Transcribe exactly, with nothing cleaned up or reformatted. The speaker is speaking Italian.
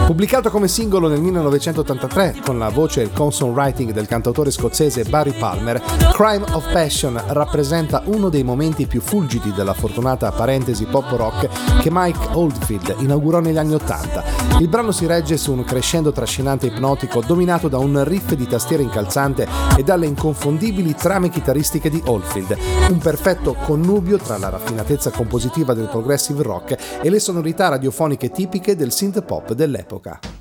Pubblicato come singolo nel millenovecentottantatré con la voce e il consongwriting del cantautore scozzese Barry Palmer, Crime of Passion rappresenta uno dei momenti più fulgidi della fortunata parentesi pop rock che Mike Oldfield inaugurò negli anni Ottanta. Il brano si regge su un crescendo trascinante ipnotico dominato da un riff di tastiera incalzante e dalle inconfondibili trame chitarristiche di Oldfield, un perfetto connubio tra la raffinatezza compositiva del progressive rock e le sonorità radiofoniche tipiche del synth pop dell'epoca.